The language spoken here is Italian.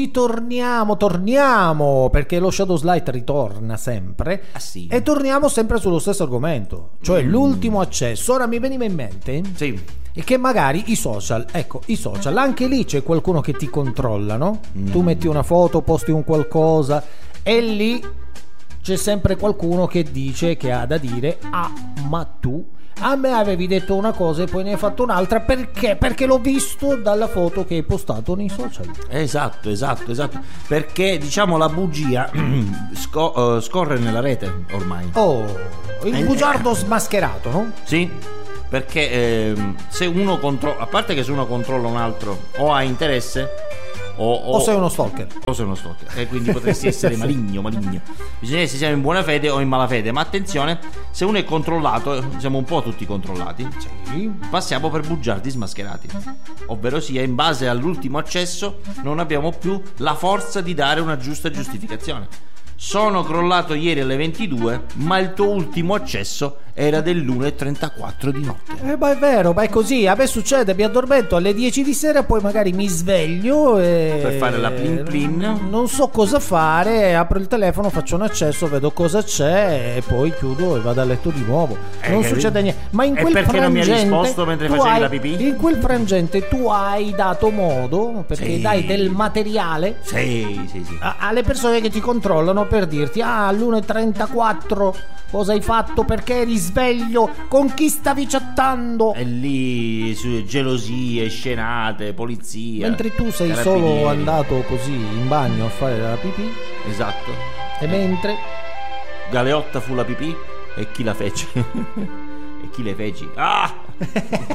così torniamo, perché lo Shadows Light ritorna sempre. Ah, sì. E torniamo sempre sullo stesso argomento, cioè l'ultimo accesso. Ora mi veniva in mente e che magari i social, anche lì c'è qualcuno che ti controlla, no? Tu metti una foto, posti un qualcosa e lì c'è sempre qualcuno che dice, che ha da dire: ah, ma tu a me avevi detto una cosa e poi ne hai fatto un'altra, perché l'ho visto dalla foto che hai postato nei social. Esatto, perché diciamo la bugia scorre nella rete ormai. Il bugiardo smascherato, no? Sì, perché se uno controlla, a parte che se uno controlla un altro o ha interesse o sei uno stalker. E quindi potresti essere maligno. Bisogna vedere se siamo in buona fede o in malafede. Ma attenzione, se uno è controllato, siamo un po' tutti controllati, passiamo per bugiardi smascherati, ovvero sia in base all'ultimo accesso non abbiamo più la forza di dare una giusta giustificazione. Sono crollato ieri alle 22, ma il tuo ultimo accesso era dell'1:34 di notte. Ma è vero, ma è così. A me succede, mi addormento alle 10 di sera, poi magari mi sveglio per fare la plin plin. Non so cosa fare, apro il telefono, faccio un accesso, vedo cosa c'è e poi chiudo e vado a letto di nuovo. Non succede niente. Ma in quel perché non mi hai frangente risposto mentre facevi la pipì? In quel frangente tu hai dato modo, perché dai del materiale alle persone che ti controllano per dirti: ah, all'1:34 cosa hai fatto, perché eri sveglio, con chi stavi chattando? E lì su gelosie, scenate, polizia. Mentre tu sei solo andato così in bagno a fare la pipì. Esatto. E mentre Galeotta fu la pipì e chi la fece? E chi le feci? Ah!